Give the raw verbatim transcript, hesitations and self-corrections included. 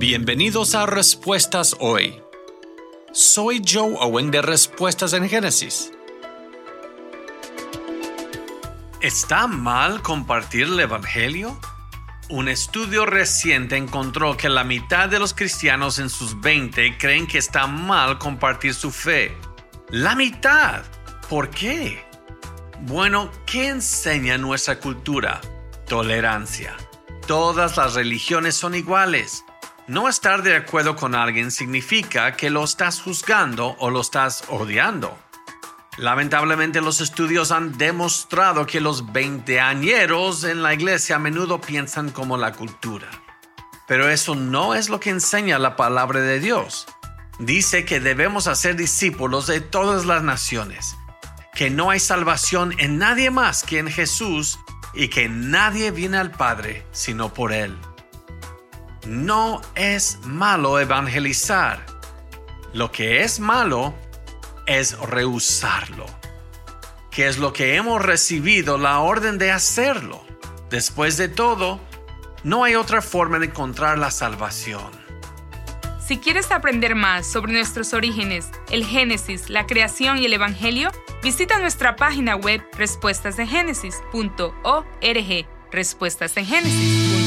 Bienvenidos a Respuestas Hoy. Soy Joe Owen de Respuestas en Génesis. ¿Está mal compartir el Evangelio? Un estudio reciente encontró que la mitad de los cristianos en sus veinte creen que está mal compartir su fe. ¡La mitad! ¿Por qué? Bueno, ¿qué enseña nuestra cultura? Tolerancia. Todas las religiones son iguales. No estar de acuerdo con alguien significa que lo estás juzgando o lo estás odiando. Lamentablemente, los estudios han demostrado que los veinteañeros en la iglesia a menudo piensan como la cultura. Pero eso no es lo que enseña la palabra de Dios. Dice que debemos hacer discípulos de todas las naciones, que no hay salvación en nadie más que en Jesús y que nadie viene al Padre sino por Él. No es malo evangelizar. Lo que es malo es rehusarlo. ¿Qué es lo que hemos recibido la orden de hacerlo? Después de todo, no hay otra forma de encontrar la salvación. Si quieres aprender más sobre nuestros orígenes, el Génesis, la creación y el Evangelio, visita nuestra página web respuestas en génesis punto org, respuestas en génesis punto org.